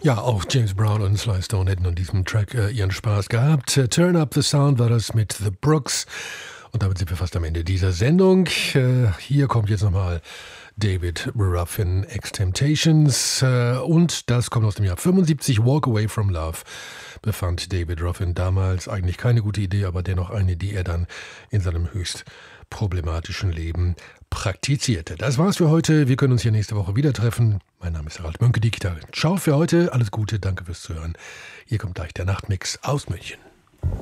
Ja, auch James Brown und Sly Stone hätten an diesem Track ihren Spaß gehabt. Turn Up the Sound war das mit The Brooks. Und damit sind wir fast am Ende dieser Sendung. Hier kommt jetzt nochmal David Ruffin, Ex-Temptations. Und das kommt aus dem Jahr 75, Walk Away from Love. Befand David Ruffin damals eigentlich keine gute Idee, aber dennoch eine, die er dann in seinem höchst problematischen Leben praktizierte. Das war's für heute. Wir können uns hier nächste Woche wieder treffen. Mein Name ist Harald Mönke, Digital. Ciao für heute. Alles Gute. Danke fürs Zuhören. Hier kommt gleich der Nachtmix aus München.